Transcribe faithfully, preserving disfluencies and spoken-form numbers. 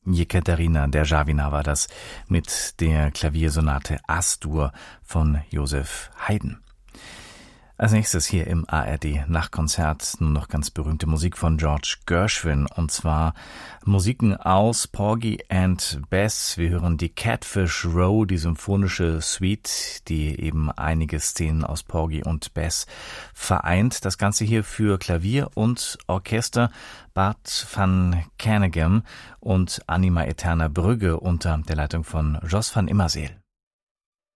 Jekaterina Derzhavina war das mit der Klaviersonate As-Dur von Joseph Haydn. Als nächstes hier im A R D Nachtkonzert nun noch ganz berühmte Musik von George Gershwin, und zwar Musiken aus Porgy and Bess. Wir hören die Catfish Row, die symphonische Suite, die eben einige Szenen aus Porgy und Bess vereint. Das Ganze hier für Klavier und Orchester. Bart van Kernegem und Anima Eterna Brügge unter der Leitung von Jos van Immerseel.